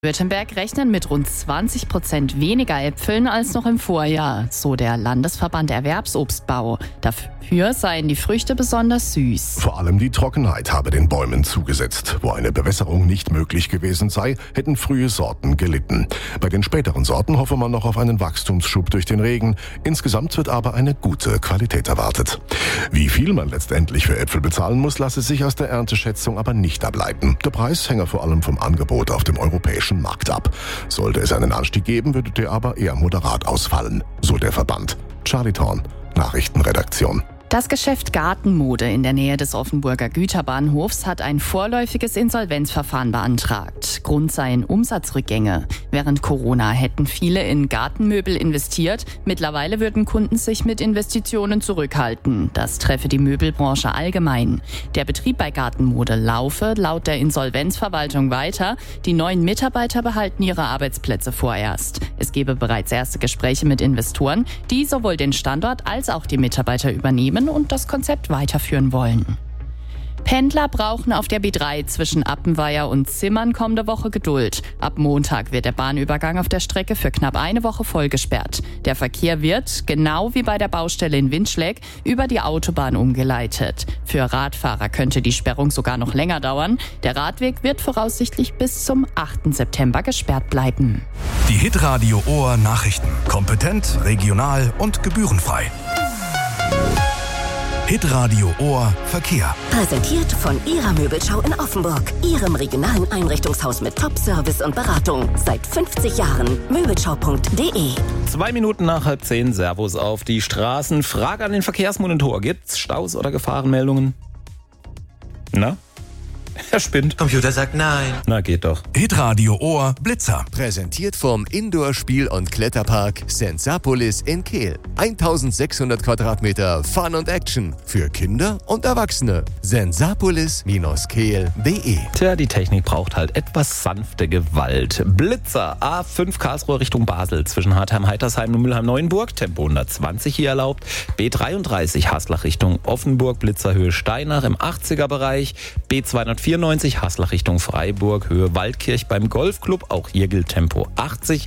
Württemberg rechnen mit rund 20% weniger Äpfeln als noch im Vorjahr, so der Landesverband Erwerbsobstbau. Dafür seien die Früchte besonders süß. Vor allem die Trockenheit habe den Bäumen zugesetzt. Wo eine Bewässerung nicht möglich gewesen sei, hätten frühe Sorten gelitten. Bei den späteren Sorten hoffe man noch auf einen Wachstumsschub durch den Regen. Insgesamt wird aber eine gute Qualität erwartet. Wie viel man letztendlich für Äpfel bezahlen muss, lasse sich aus der Ernteschätzung aber nicht ableiten. Der Preis hänge vor allem vom Angebot auf dem europäischen Markt ab. Sollte es einen Anstieg geben, würde der aber eher moderat ausfallen, so der Verband. Charlie Thorn, Nachrichtenredaktion. Das Geschäft Gartenmode in der Nähe des Offenburger Güterbahnhofs hat ein vorläufiges Insolvenzverfahren beantragt. Grund seien Umsatzrückgänge. Während Corona hätten viele in Gartenmöbel investiert. Mittlerweile würden Kunden sich mit Investitionen zurückhalten. Das treffe die Möbelbranche allgemein. Der Betrieb bei Gartenmode laufe laut der Insolvenzverwaltung weiter. Die neuen Mitarbeiter behalten ihre Arbeitsplätze vorerst. Es gebe bereits erste Gespräche mit Investoren, die sowohl den Standort als auch die Mitarbeiter übernehmen und das Konzept weiterführen wollen. Pendler brauchen auf der B3 zwischen Appenweier und Zimmern kommende Woche Geduld. Ab Montag wird der Bahnübergang auf der Strecke für knapp eine Woche voll gesperrt. Der Verkehr wird, genau wie bei der Baustelle in Windschläg, über die Autobahn umgeleitet. Für Radfahrer könnte die Sperrung sogar noch länger dauern. Der Radweg wird voraussichtlich bis zum 8. September gesperrt bleiben. Die Hitradio Ohr Nachrichten. Kompetent, regional und gebührenfrei. Hitradio Ohr Verkehr. Präsentiert von Ihrer Möbelschau in Offenburg. Ihrem regionalen Einrichtungshaus mit Top-Service und Beratung. Seit 50 Jahren. Möbelschau.de. 2 Minuten nach 9:30. Servus auf die Straßen. Frage an den Verkehrsmonitor. Gibt's Staus oder Gefahrenmeldungen? Na? Er spinnt. Computer sagt nein. Na, geht doch. Hitradio Ohr Blitzer. Präsentiert vom Indoor-Spiel- und Kletterpark Sensapolis in Kehl. 1600 Quadratmeter Fun und Action für Kinder und Erwachsene. Sensapolis-kehl.de. Tja, die Technik braucht halt etwas sanfte Gewalt. Blitzer, A5 Karlsruhe Richtung Basel, zwischen Hartheim-Heitersheim und Mülheim-Neuenburg, Tempo 120 hier erlaubt. B33 Haslach Richtung Offenburg, Blitzerhöhe Steinach im 80er-Bereich. B294 Haslach Richtung Freiburg, Höhe Waldkirch beim Golfclub, auch hier gilt Tempo 80.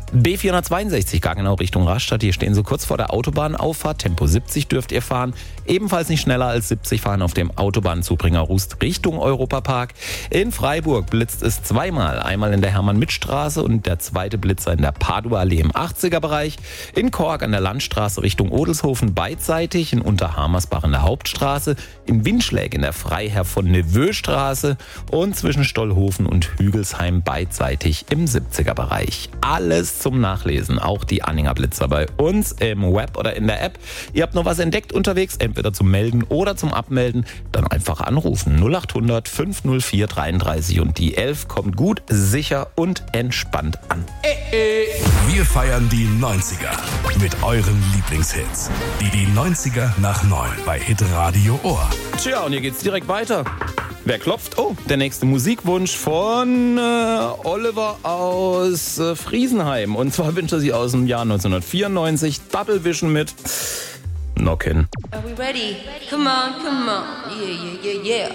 B462 Gaggenau Richtung Rastatt, hier stehen Sie kurz vor der Autobahnauffahrt, Tempo 70 dürft ihr fahren. Ebenfalls nicht schneller als 70 fahren auf dem Autobahnzubringer Rust Richtung Europapark. In Freiburg blitzt es zweimal, einmal in der Hermann-Mitt-Straße und der zweite Blitzer in der Padua-Allee im 80er-Bereich. In Kork an der Landstraße Richtung Odelshofen beidseitig, in Unterhamersbach in der Hauptstraße, in Windschläg in der Freiherr von Neveu-Straße und zwischen Stollhofen und Hügelsheim beidseitig im 70er-Bereich. Alles zum Nachlesen, auch die Anhänger Blitzer bei uns im Web oder in der App. Ihr habt noch was entdeckt unterwegs, entweder zum Melden oder zum Abmelden, dann einfach anrufen. 0800 504 33 und die 11 kommt gut, sicher und entspannt an. Wir feiern die 90er mit euren Lieblingshits. Die 90er nach 9 bei Hitradio Ohr. Tja, und hier geht's direkt weiter. Wer klopft? Oh, der nächste Musikwunsch von Oliver aus Friesenheim. Und zwar wünscht er sich aus dem Jahr 1994 Double Vision mit Knockin'. Are we ready? Come on, come on. Yeah, yeah, yeah, yeah.